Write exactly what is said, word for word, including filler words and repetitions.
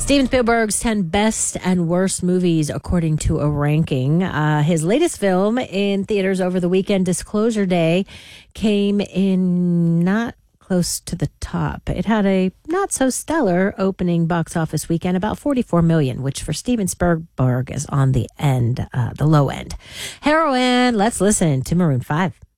Steven Spielberg's ten best and worst movies according to a ranking. Uh, his latest film in theaters over the weekend, Disclosure Day, came in not close to the top. It had a not so stellar opening box office weekend, about forty-four million dollars, which for Steven Spielberg is on the end, uh, the low end. Heroin, let's listen to Maroon five.